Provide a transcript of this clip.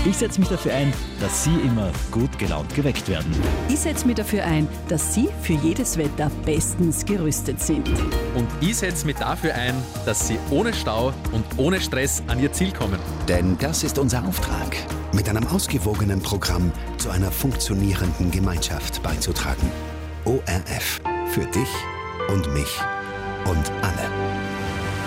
Ich setze mich dafür ein, dass Sie immer gut gelaunt geweckt werden. Ich setze mich dafür ein, dass Sie für jedes Wetter bestens gerüstet sind. Und ich setze mich dafür ein, dass Sie ohne Stau und ohne Stress an Ihr Ziel kommen. Denn das ist unser Auftrag, mit einem ausgewogenen Programm zu einer funktionierenden Gemeinschaft beizutragen. ORF. Für dich und mich und alle.